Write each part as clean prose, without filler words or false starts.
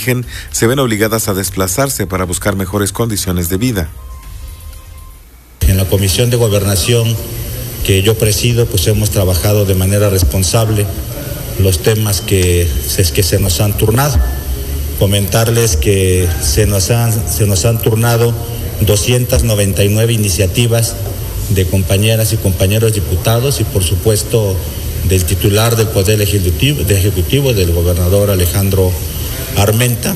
origen se ven obligadas a desplazarse para buscar mejores condiciones de vida. En la Comisión de Gobernación que yo presido, pues hemos trabajado de manera responsable los temas que se nos han turnado. Comentarles que se nos han turnado 299 iniciativas de compañeras y compañeros diputados y por supuesto del titular del Poder Ejecutivo, del gobernador Alejandro Armenta.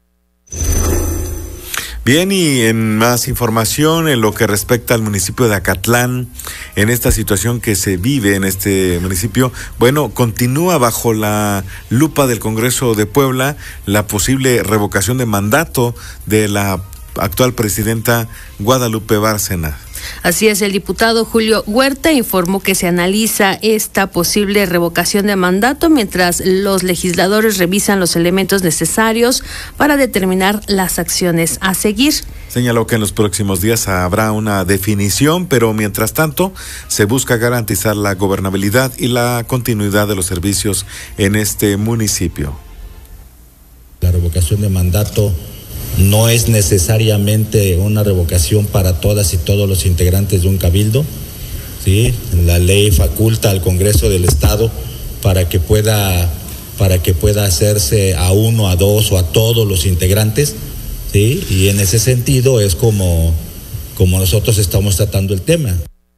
Bien, y en más información en lo que respecta al municipio de Acatlán, en esta situación que se vive en este municipio, bueno, continúa bajo la lupa del Congreso de Puebla la posible revocación de mandato de la actual presidenta Guadalupe Bárcena. Así es, el diputado Julio Huerta informó que se analiza esta posible revocación de mandato mientras los legisladores revisan los elementos necesarios para determinar las acciones a seguir. Señaló que en los próximos días habrá una definición, pero mientras tanto se busca garantizar la gobernabilidad y la continuidad de los servicios en este municipio. La revocación de mandato no es necesariamente una revocación para todas y todos los integrantes de un cabildo, ¿sí? La ley faculta al Congreso del Estado para que pueda hacerse a uno, a dos o a todos los integrantes, ¿sí? Y en ese sentido es como nosotros estamos tratando el tema.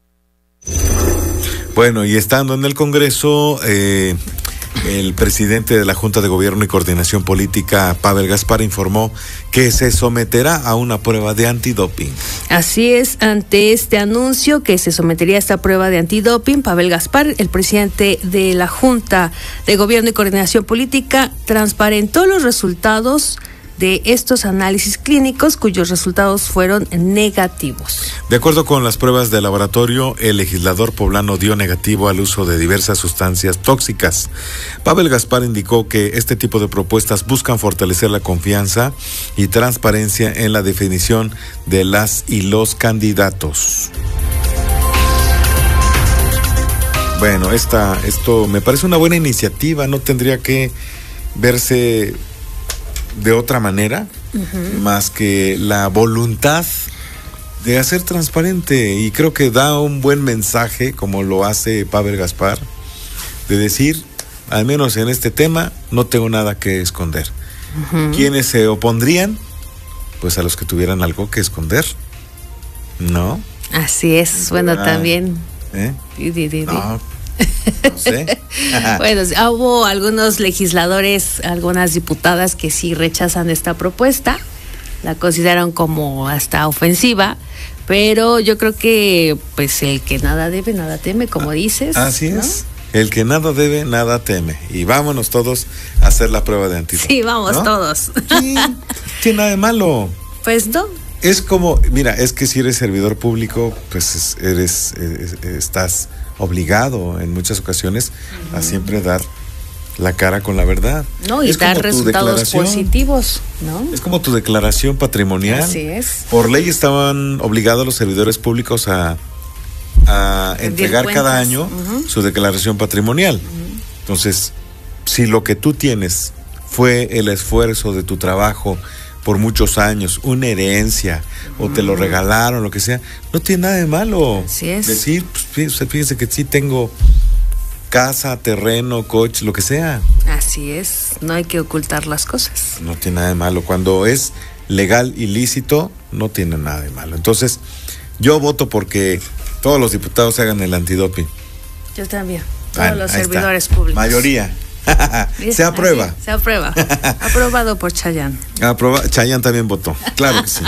Bueno, y estando en el Congreso, el presidente de la Junta de Gobierno y Coordinación Política, Pavel Gaspar, informó que se someterá a una prueba de antidoping. Así es, ante este anuncio que se sometería a esta prueba de antidoping, Pavel Gaspar, el presidente de la Junta de Gobierno y Coordinación Política, transparentó los resultados de estos análisis clínicos cuyos resultados fueron negativos. De acuerdo con las pruebas de laboratorio, el legislador poblano dio negativo al uso de diversas sustancias tóxicas. Pavel Gaspar indicó que este tipo de propuestas buscan fortalecer la confianza y transparencia en la definición de las y los candidatos. Bueno, esto me parece una buena iniciativa, no tendría que verse de otra manera, más que la voluntad de hacer transparente, y creo que da un buen mensaje, como lo hace Pavel Gaspar, de decir, al menos en este tema, no tengo nada que esconder. ¿Quiénes se opondrían? Pues a los que tuvieran algo que esconder, ¿no? Así es, bueno, también. No sé. Bueno, hubo algunos legisladores, algunas diputadas que sí rechazan esta propuesta, la consideran como hasta ofensiva, pero yo creo que pues el que nada debe, nada teme, como dices. Así ¿no? es. El que nada debe, nada teme. Y vámonos todos a hacer la prueba de antidoping. Sí, vamos, ¿no? Todos. Sí, no tiene nada de malo. Pues no. Es como, mira, es que si eres servidor público, pues estás obligado en muchas ocasiones a siempre dar la cara con la verdad. No, y dar resultados positivos, ¿no? Es como tu declaración patrimonial. Así es. Por ley estaban obligados los servidores públicos a entregar cada año su declaración patrimonial. Entonces, si lo que tú tienes fue el esfuerzo de tu trabajo por muchos años, una herencia, o te lo regalaron, lo que sea, no tiene nada de malo. Así es. Decir, pues, fíjese que sí tengo casa, terreno, coche, lo que sea. Así es, no hay que ocultar las cosas. No tiene nada de malo. Cuando es legal y lícito, no tiene nada de malo. Entonces, yo voto porque todos los diputados hagan el antidoping. Yo también. Todos los servidores públicos. Mayoría. Se aprueba. Así, se aprueba. Aprobado por Chayanne. Chayanne también votó. Claro que sí.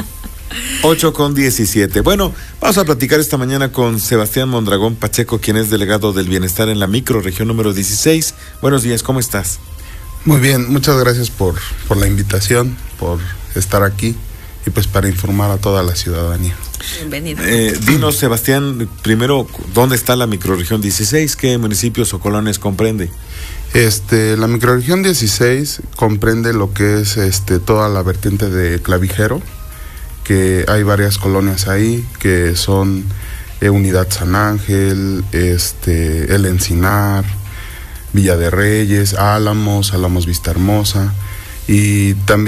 8:17. Bueno, vamos a platicar esta mañana con Sebastián Mondragón Pacheco, quien es delegado del bienestar en la microrregión número 16. Buenos días, ¿cómo estás? Muy bien, muchas gracias por la invitación, por estar aquí y pues para informar a toda la ciudadanía. Bienvenido. Dinos, Sebastián, primero, ¿dónde está la microrregión 16? ¿Qué municipios o colonias comprende? La microrregión 16 comprende lo que es toda la vertiente de Clavijero, que hay varias colonias ahí, que son Unidad San Ángel, El Encinar, Villa de Reyes, Álamos Vista Hermosa, y también